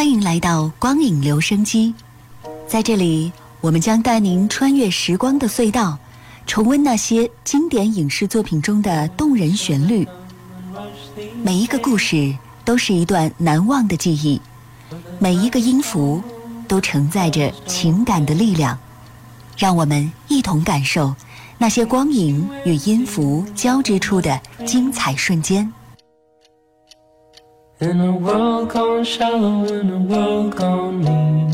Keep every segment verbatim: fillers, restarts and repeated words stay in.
欢迎来到光影留声机，在这里我们将带您穿越时光的隧道，重温那些经典影视作品中的动人旋律。每一个故事都是一段难忘的记忆，每一个音符都承载着情感的力量。让我们一同感受那些光影与音符交织出的精彩瞬间。 In a world gone shallow, in a world gone mean.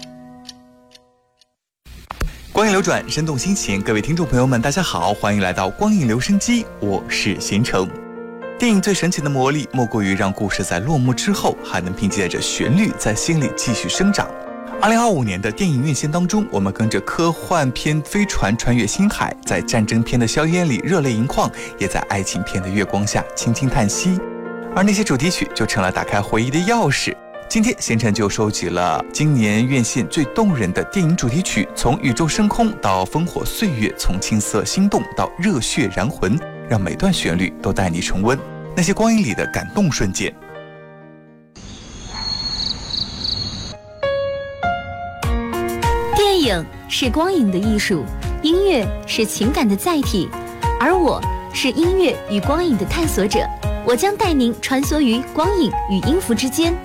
光影流转，生动心情，各位听众朋友们，大家好，欢迎来到光影留声机，我是贤成。电影最神奇的魔力，莫过于让故事在落幕之后，还能凭借着旋律在心里继续生长。二零二五年的电影院线当中，我们跟着科幻片飞船穿越星海，在战争片的硝烟里热泪盈眶，也在爱情片的月光下轻轻叹息。而那些主题曲就成了打开回忆的钥匙。今天贤成就收集了今年院线最动人的电影主题曲，从宇宙升空到烽火岁月，从青涩心动到热血燃魂，让每段旋律都带你重温那些光影里的感动瞬间。 电影是光影的艺术，音乐是情感的载体，而我是音乐与光影的探索者。我将带您穿梭于光影与音符之间，